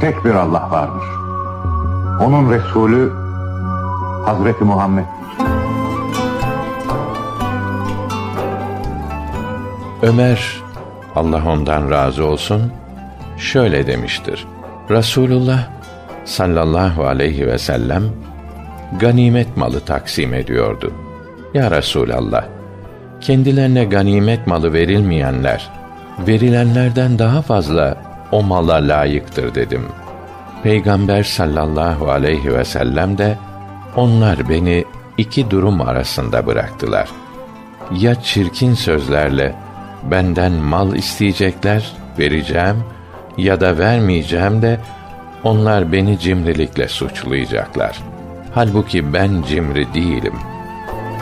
tek bir Allah vardır. Onun Resulü Hazreti Muhammed. Ömer, Allah ondan razı olsun, şöyle demiştir: Resulullah sallallahu aleyhi ve sellem ganimet malı taksim ediyordu. Ya Resulallah, kendilerine ganimet malı verilmeyenler, verilenlerden daha fazla o mala layıktır dedim. Peygamber sallallahu aleyhi ve sellem de, onlar beni iki durum arasında bıraktılar. Ya çirkin sözlerle benden mal isteyecekler, vereceğim, ya da vermeyeceğim de onlar beni cimrilikle suçlayacaklar. Halbuki ben cimri değilim.